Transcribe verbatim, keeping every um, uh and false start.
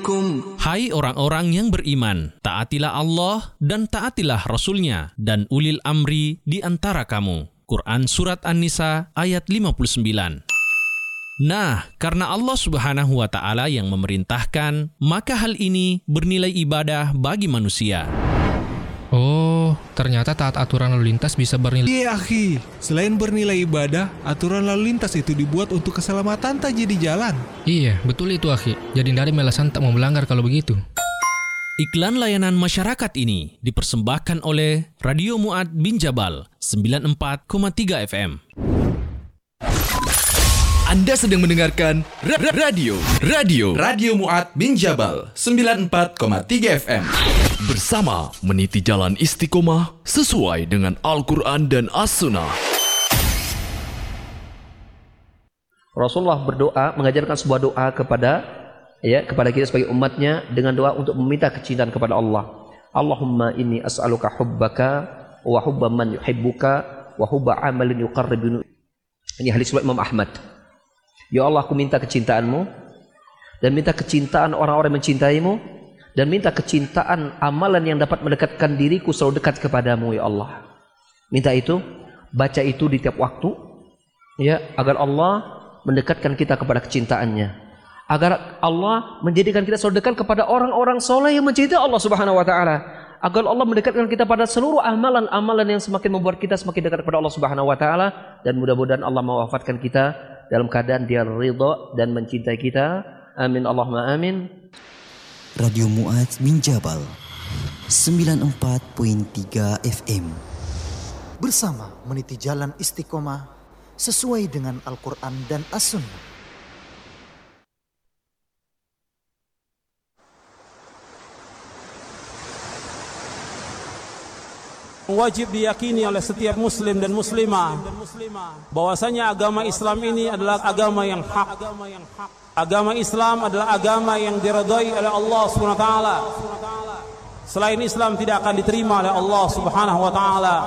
عليكم. Hai orang-orang yang beriman, taatilah Allah dan taatilah Rasul-Nya dan ulil amri di antara kamu. Quran Surat An-Nisa ayat lima puluh sembilan. Nah, karena Allah Subhanahu wa Ta'ala yang memerintahkan, maka hal ini bernilai ibadah bagi manusia. Oh, ternyata taat aturan lalu lintas bisa bernilai. Iya, akhi. Selain bernilai ibadah, aturan lalu lintas itu dibuat untuk keselamatan tak jadi jalan. Iya, betul itu, akhi. Jadi dari melasan tak mau melanggar kalau begitu. Iklan layanan masyarakat ini dipersembahkan oleh Radio Mu'ad bin Jabal sembilan puluh empat koma tiga F M. Anda sedang mendengarkan ra- ra- radio Radio Radio Mu'ad bin Jabal sembilan puluh empat koma tiga F M. Bersama meniti jalan istiqomah sesuai dengan Al-Quran dan As-Sunnah. Rasulullah berdoa, mengajarkan sebuah doa kepada ya kepada kita sebagai umatnya dengan doa untuk meminta kecintaan kepada Allah. Allahumma inni as'aluka hubbaka wa hubba man yuhibbuka wa hubba amalin yuqarribuni. Ini hadis riwayat Imam Ahmad. Ya Allah, aku minta kecintaanmu dan minta kecintaan orang-orang yang mencintaimu dan minta kecintaan amalan yang dapat mendekatkan diriku selalu dekat kepadamu ya Allah. Minta itu, baca itu di tiap waktu ya, agar Allah mendekatkan kita kepada kecintaannya, agar Allah menjadikan kita selalu dekat kepada orang-orang soleh yang mencintai Allah Subhanahu wa Ta'ala, agar Allah mendekatkan kita pada seluruh amalan-amalan yang semakin membuat kita semakin dekat kepada Allah Subhanahu wa Ta'ala, dan mudah-mudahan Allah mewafatkan kita dalam keadaan Dia ridha dan mencintai kita. Amin Allahumma amin. Radio Mu'ad bin Jabal sembilan puluh empat koma tiga F M. Bersama meniti jalan istiqomah sesuai dengan Al-Quran dan As-Sunnah. Wajib diyakini oleh setiap muslim dan muslimah bahwasanya agama Islam ini adalah agama yang hak. Agama Islam adalah agama yang diridhai oleh Allah Subhanahu wa taala. Selain Islam tidak akan diterima oleh Allah Subhanahu wa taala.